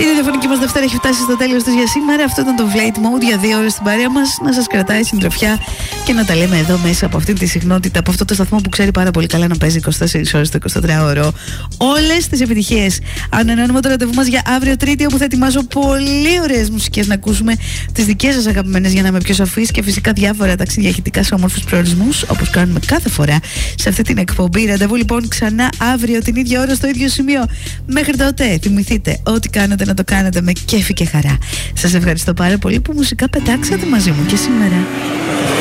Η ραδιοφωνική μας Δευτέρα έχει φτάσει στο τέλος της για σήμερα. Αυτό ήταν το Flight Mode για 2 ώρες στην παρέα μας. Να σας κρατάει συντροφιά και να τα λέμε εδώ μέσα από αυτή τη συχνότητα, από αυτό το σταθμό που ξέρει πάρα πολύ καλά να παίζει 24 ώρες το 24ωρο όλες τις επιτυχίες. Ανανεώνουμε το ραντεβού μας για αύριο Τρίτη, όπου θα ετοιμάζω πολύ ωραίες μουσικές να ακούσουμε τις δικές σας αγαπημένες για να είμαι πιο σαφής, και φυσικά διάφορα ταξίδια ηχητικά σε όμορφους προορισμούς, όπως κάνουμε κάθε φορά σε αυτή την εκπομπή. Ραντεβού λοιπόν ξανά αύριο την ίδια ώρα στο ίδιο σημείο. Μέχρι τότε θυμηθείτε ό,τι κάνετε να το κάνετε με κέφι και χαρά. Σας ευχαριστώ πάρα πολύ που μουσικά πετάξατε μαζί μου και σήμερα.